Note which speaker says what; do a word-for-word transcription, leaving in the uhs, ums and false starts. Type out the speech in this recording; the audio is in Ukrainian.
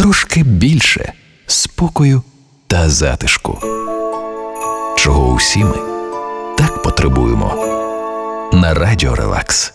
Speaker 1: трошки більше спокою та затишку, чого усі ми так потребуємо. На Радіо Релакс.